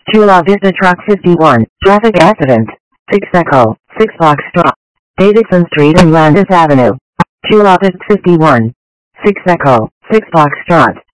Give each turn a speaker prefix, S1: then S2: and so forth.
S1: Chula Vista Truck 51, traffic accident. 6 Echo, 6 Foxtrot. Davidson Street and Landis Avenue. Chula Vista 51. 6 Echo, 6 Foxtrot.